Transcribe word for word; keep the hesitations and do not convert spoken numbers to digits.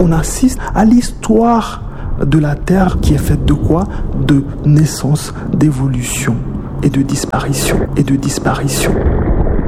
on assiste à l'histoire de la Terre qui est faite de quoi? De naissance, d'évolution et de disparition et de disparition.